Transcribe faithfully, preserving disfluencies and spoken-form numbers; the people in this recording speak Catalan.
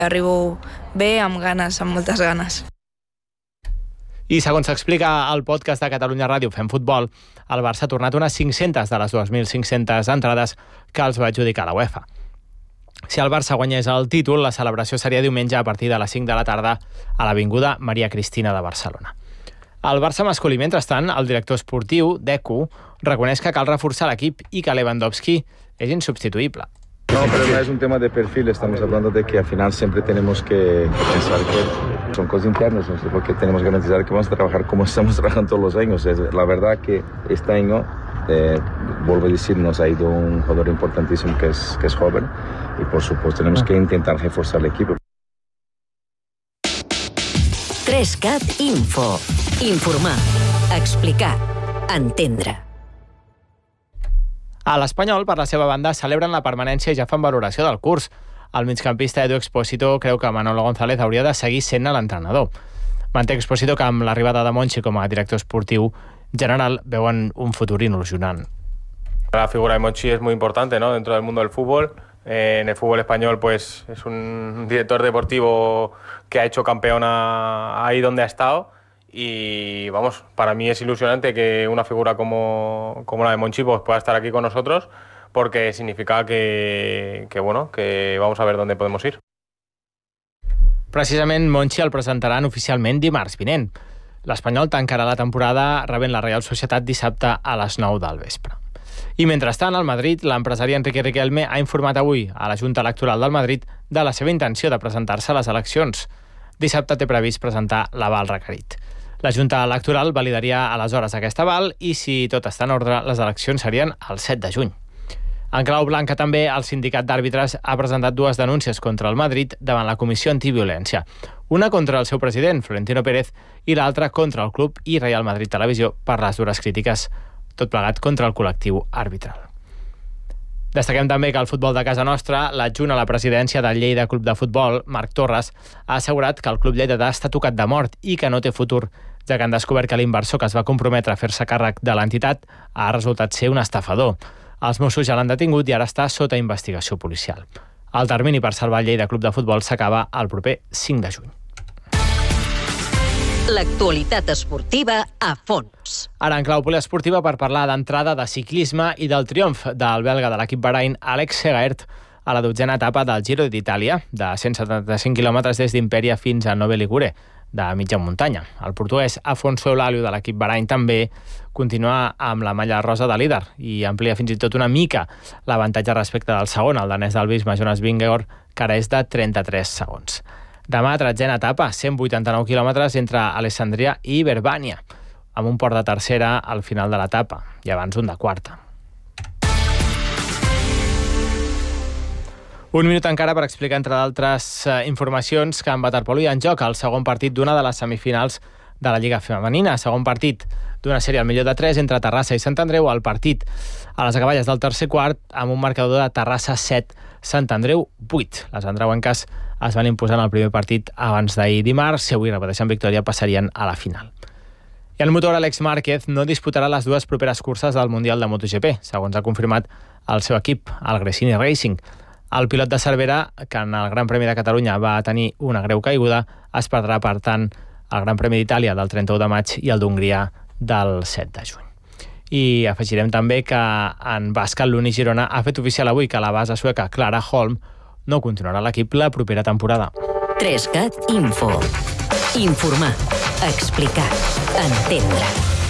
Arribo bé, amb ganes, amb moltes ganes. I segons s'explica al podcast de Catalunya Ràdio Fem Futbol, el Barça ha tornat unes cinc-centes de les dos mil cinc-centes entrades que els va adjudicar la UEFA. Si el Barça guanyés el títol, la celebració seria diumenge a partir de les cinc de la tarda a l'Avinguda Maria Cristina de Barcelona. Al Barça masculí, mentrestant, el director esportiu, Deco, reconeix que cal reforçar l'equip i que Lewandowski és insubstituïble. No, pero no es un tema de perfil, estamos hablando de que al final siempre tenemos que pensar que son cosas internas, no sé, porque tenemos que garantizar que vamos a trabajar como estamos trabajando todos los años. La verdad que este año, eh, vuelvo a decir, nos ha ido un jugador importantísimo que es, que es joven y por supuesto tenemos que intentar reforzar el equipo. tres cat Info. Informar, explicar, entendre. A l'Espanyol, per la seva banda, celebren la permanència i ja fan valoració del curs. El migcampista Edu Expósito creu que Manolo González hauria de seguir sent l'entrenador. Manté Expósito que amb l'arribada de Monchi com a director esportiu general veuen un futur il·lusionant. La figura de Monchi es muy importante, ¿no?, dentro del mundo del fútbol. Eh, en el fútbol español pues es un director deportivo que ha hecho campeona ahí donde ha estado. Y vamos, para mí es ilusionante que una figura como, como la de Monchi pues, pueda estar aquí con nosotros, porque significa que, que, bueno, que vamos a ver dónde podemos ir. Precisament Monchi el presentaran oficialment dimarts vinent. L'Espanyol tancarà la temporada rebent la Real Societat dissabte a les nou del vespre. I mentrestant, al Madrid, l'empresari Enrique Riquelme ha informat avui a la Junta Electoral del Madrid de la seva intenció de presentar-se a les eleccions. Dissabte té previst presentar l'aval requerit. La Junta Electoral validaria aleshores aquest aval i, si tot està en ordre, les eleccions serien el set de juny. En clau blanca també, el sindicat d'àrbitres ha presentat dues denúncies contra el Madrid davant la Comissió Antiviolència. Una contra el seu president, Florentino Pérez, i l'altra contra el club i Real Madrid Televisió per les dures crítiques, tot plegat contra el col·lectiu arbitral. Destaquem també que el futbol de casa nostra, l'adjunt a la presidència del Lleida Club de Futbol, Marc Torres, ha assegurat que el club lleidatà està tocat de mort i que no té futur, ja que han descobert que l'inversor que es va comprometre a fer-se càrrec de l'entitat ha resultat ser un estafador. Els Mossos ja l'han detingut i ara està sota investigació policial. El termini per salvar el Lleida Club de Futbol s'acaba el proper cinc de juny. L'actualitat esportiva a fons. Ara en clau poliesportiva per parlar d'entrada de ciclisme i del triomf del belga de l'equip Bahrain, Alex Segaert, a la dotzena etapa del Giro d'Itàlia, de cent setanta-cinc quilòmetres des d'Imperia fins a Nove Ligure, de mitja muntanya. El portuguès Afonso Eulalio de l'equip Bahrain també continua amb la malla rosa de líder i amplia fins i tot una mica l'avantatge respecte del segon, el danès del Visma, Jonas Vingegaard, que ara és de trenta-tres segons. Demà, tretzena etapa, cent vuitanta-nou quilòmetres entre Alessandria i Verbània, amb un port de tercera al final de l'etapa i abans un de quarta. Un minut encara per explicar, entre d'altres informacions, que en waterpolo hi ha en joc el segon partit d'una de les semifinals de la Lliga Femenina. Segon partit d'una sèrie al millor de tres entre Terrassa i Sant Andreu. El partit a les acaballes del tercer quart amb un marcador de Terrassa set, Sant Andreu vuit. Les andreuenques es van imposar en el primer partit abans d'ahir dimarts. Si avui repeteixen victòria, passarien a la final. I el motor Alex Márquez no disputarà les dues properes curses del Mundial de MotoGP, segons ha confirmat el seu equip, el Gresini Racing. El pilot de Cervera, que en el Gran Premi de Catalunya va tenir una greu caiguda, es perdrà, per tant, el Gran Premi d'Itàlia del trenta-u de maig i el d'Hongria del set de juny. I afegirem també que en bàsquet l'Uni Girona ha fet oficial avui que la base sueca Clara Holm no continuarà a l'equip la propera temporada. tres cat Info. Informar, explicar, entendre.